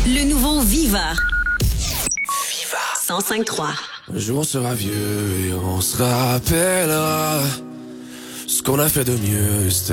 Le nouveau Viva. 105.3. Un jour on sera vieux et on se rappellera ce qu'on a fait de mieux.